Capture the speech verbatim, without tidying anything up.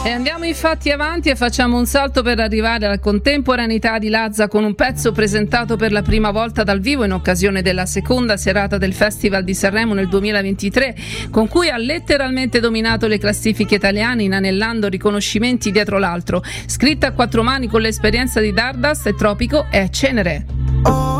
E andiamo infatti avanti e facciamo un salto per arrivare alla contemporaneità di Lazza con un pezzo presentato per la prima volta dal vivo in occasione della seconda serata del Festival di Sanremo nel duemilaventitré, con cui ha letteralmente dominato le classifiche italiane inanellando riconoscimenti dietro l'altro. Scritta a quattro mani con l'esperienza di Dardust e Tropico è Cenere. Oh.